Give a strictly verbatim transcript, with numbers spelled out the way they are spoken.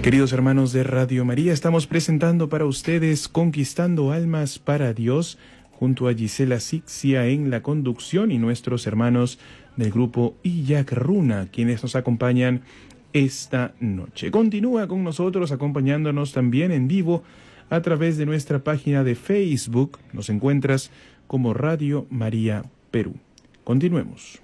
Queridos hermanos de Radio María, estamos presentando para ustedes Conquistando Almas para Dios, junto a Gisela Sixia en la conducción y nuestros hermanos del grupo Illac Runa, quienes nos acompañan esta noche. Continúa con nosotros acompañándonos también en vivo a través de nuestra página de Facebook. Nos encuentras como Radio María Perú. Continuemos.